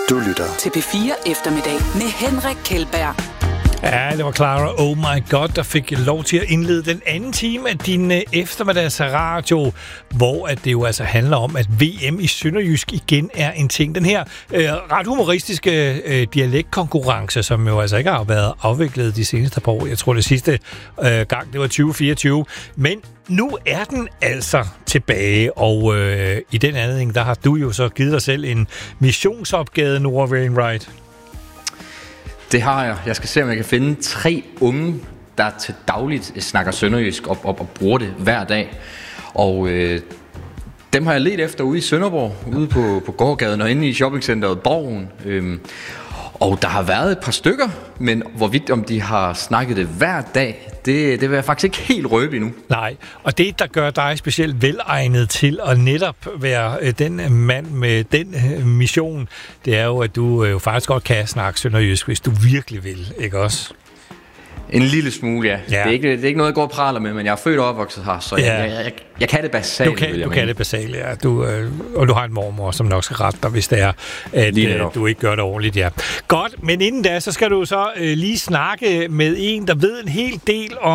Du lytter til P4 Eftermiddag med Henrik Kjeldberg. Ja, det var Clara, oh my god, der fik lov til at indlede den anden time af din eftermiddagsradio, hvor at det jo altså handler om, at VM i Sønderjysk igen er en ting. Den her ret humoristiske dialektkonkurrence, som jo altså ikke har været afviklet de seneste par år. Jeg tror det sidste gang, det var 2024. Men nu er den altså tilbage, og i den anledning, der har du jo så givet dig selv en missionsopgave, Nora Wainwright. Det har jeg. Jeg skal se, om jeg kan finde 3 unge, der til dagligt snakker sønderjysk og bruger det hver dag. Og dem har jeg ledt efter ude i Sønderborg, ude på gårdgaden og inde i shoppingcenteret Borgen. Og der har været et par stykker, men hvorvidt om de har snakket det hver dag, det vil jeg faktisk ikke helt røbe endnu. Nej, og det, der gør dig specielt velegnet til at netop være den mand med den mission, det er jo, at du jo faktisk godt kan snakke sønderjysk, hvis du virkelig vil, ikke også? En lille smule, ja. Det er ikke noget, jeg går og praler med, men jeg er født og opvokset her, så jeg kan det basale. Du kan det basale, ja. Og du har en mormor, som nok skal rette dig, hvis det er, at du ikke gør det ordentligt, ja. Godt, men inden da, så skal du så lige snakke med en, der ved en hel del om